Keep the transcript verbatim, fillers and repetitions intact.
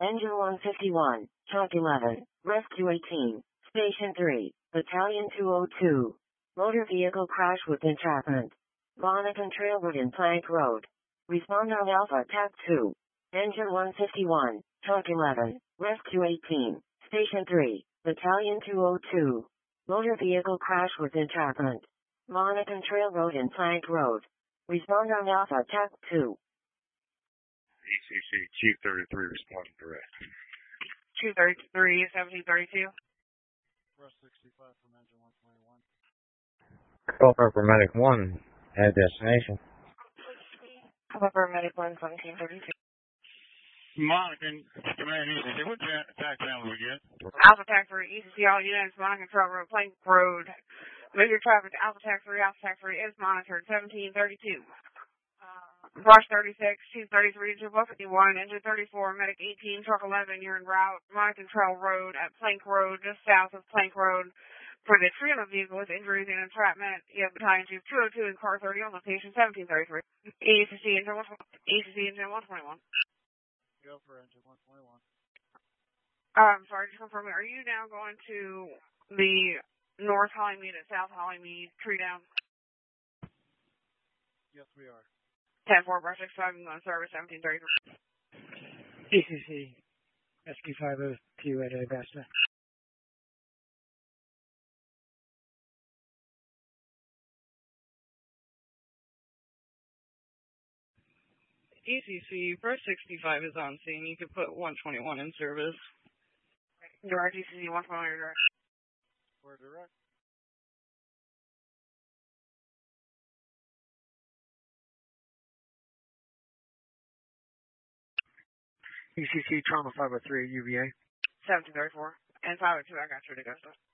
Engine one fifty-one, Chalk eleven, Rescue eighteen, Station three, Battalion two oh two. Motor vehicle crash with entrapment. Bonneton Trailwood and Plank Road. Respond on Alpha T A C two. Engine one fifty-one, Chalk eleven, Rescue eighteen, Station three, Battalion two oh two. Motor vehicle crash with entrapment. Bonneton Trailroad and Plank Road. Respond on Alpha T A C two. E C C, Chief thirty-three responding direct. Chief thirty-three, seventeen thirty-two. Rush sixty-five from engine one twenty-one. Call for Paramedic one at destination. Call for Paramedic one, seventeen thirty-two. Monitoring, Command E C C, what attack channel we get? Alpha T A C three, E C C, all units, Monitoring Trailroad, Plank Road. Major traffic, Alpha T A C three, Alpha T A C three is monitored, seventeen thirty-two. Rush thirty-six, Chief thirty-three, Chief one fifty-one, Engine thirty-four, Medic eighteen, Truck eleven, you're en route, Monitoring Trail Road at Plank Road, just south of Plank Road. For the trio of vehicle with injuries and entrapment, you have Battalion Chief two oh two and Car thirty on location, seventeen thirty-three. E C C, Engine one twenty-one. E C C, Engine one twenty-one. Go for engine one twenty-one. Um, sorry, just confirming, are you now going to the North Hollymead and South Hollymead tree down? Yes, we are. ten four, Brush sixty-five, I'm going to service, seventeen thirty-three. E C C, S Q five oh two at Augusta. E C C, Brush sixty-five is on scene. You could put one twenty-one in service. Direct, E C C, one twenty-one, direct. We're direct. E C C, Trauma five oh three, U V A. seventeen thirty-four. And five oh two, I got you to Augusta.